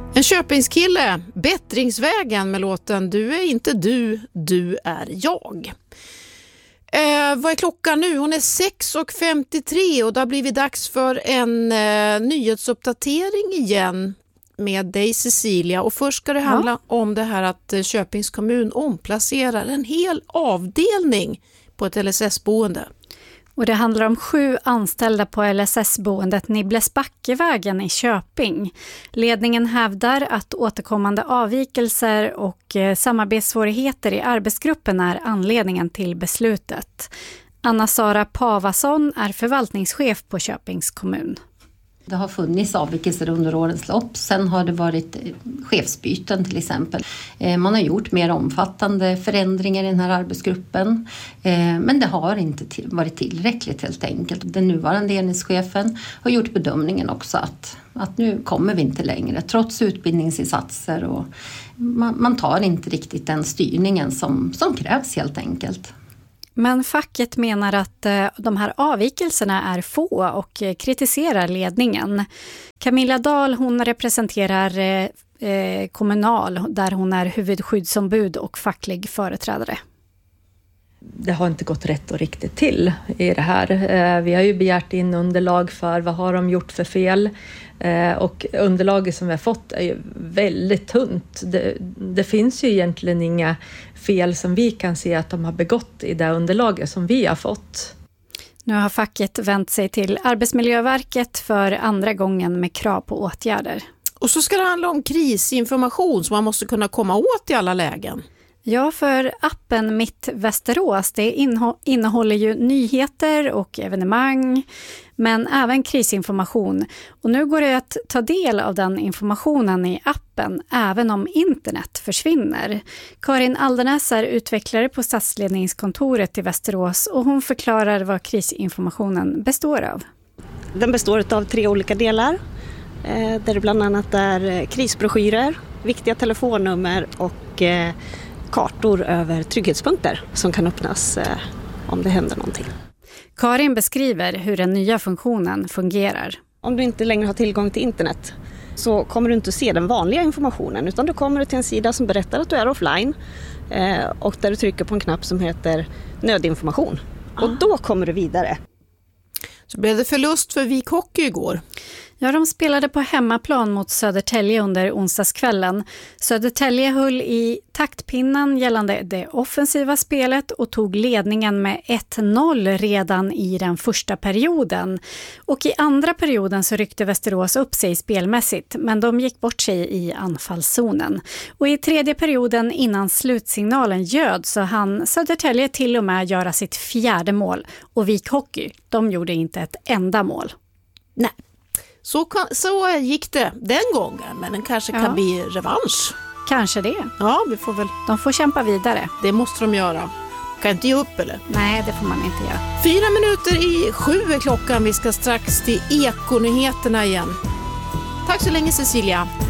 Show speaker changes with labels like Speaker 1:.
Speaker 1: En Köpingskille, Bättringsvägen med låten Du är inte du, du är jag. Vad är klockan nu? Hon är 6:53 och det har blivit dags för en nyhetsuppdatering igen med dig Cecilia. Och först ska det handla om det här att Köpings kommun omplacerar en hel avdelning på ett LSS-boende.
Speaker 2: Och det handlar om 7 anställda på LSS-boendet Nibblesbackevägen i Köping. Ledningen hävdar att återkommande avvikelser och samarbetssvårigheter i arbetsgruppen är anledningen till beslutet. Anna-Sara Pavason är förvaltningschef på Köpings kommun.
Speaker 3: Det har funnits avvikelser under årens lopp. Sen har det varit chefsbyten till exempel. Man har gjort mer omfattande förändringar i den här arbetsgruppen. Men det har inte varit tillräckligt helt enkelt. Den nuvarande enhetschefen har gjort bedömningen också att nu kommer vi inte längre. Trots utbildningsinsatser och man tar inte riktigt den styrningen som krävs helt enkelt.
Speaker 2: Men facket menar att de här avvikelserna är få och kritiserar ledningen. Camilla Dahl, hon representerar Kommunal där hon är huvudskyddsombud och facklig företrädare.
Speaker 4: Det har inte gått rätt och riktigt till i det här. Vi har ju begärt in underlag för vad har de gjort för fel. Och underlaget som vi har fått är ju väldigt tunt. Det finns ju egentligen inga fel som vi kan se att de har begått i det underlaget som vi har fått.
Speaker 2: Nu har facket vänt sig till Arbetsmiljöverket för andra gången med krav på åtgärder.
Speaker 1: Och så ska det handla om krisinformation som man måste kunna komma åt i alla lägen.
Speaker 2: Ja, för appen Mitt Västerås, det innehåller ju nyheter och evenemang, men även krisinformation. Och nu går det att ta del av den informationen i appen, även om internet försvinner. Karin Aldenäs är utvecklare på stadsledningskontoret i Västerås och hon förklarar vad krisinformationen består av.
Speaker 5: Den består av 3 olika delar, där det bland annat är krisbroschyrer, viktiga telefonnummer och kartor över trygghetspunkter som kan öppnas om det händer någonting.
Speaker 2: Karin beskriver hur den nya funktionen fungerar.
Speaker 5: Om du inte längre har tillgång till internet så kommer du inte se den vanliga informationen, utan du kommer till en sida som berättar att du är offline och där du trycker på en knapp som heter nödinformation. Och då kommer du vidare.
Speaker 1: Så blev det förlust för Vik Hockey igår.
Speaker 2: Ja, de spelade på hemmaplan mot Södertälje under onsdagskvällen. Södertälje höll i taktpinnen gällande det offensiva spelet och tog ledningen med 1-0 redan i den första perioden. Och i andra perioden så ryckte Västerås upp sig spelmässigt, men de gick bort sig i anfallszonen. Och i tredje perioden innan slutsignalen ljöd så hann Södertälje till och med göra sitt 4:e mål. Och Vik Hockey, de gjorde inte ett enda mål.
Speaker 1: Nej. Så gick det den gången, men den kanske kan bli revansch.
Speaker 2: Kanske det.
Speaker 1: Ja, vi får väl.
Speaker 2: De får kämpa vidare.
Speaker 1: Det måste de göra. Kan inte ge upp eller?
Speaker 2: Nej, det får man inte göra.
Speaker 1: 4:07 är klockan. Vi ska strax till Ekonyheterna igen. Tack så länge Cecilia.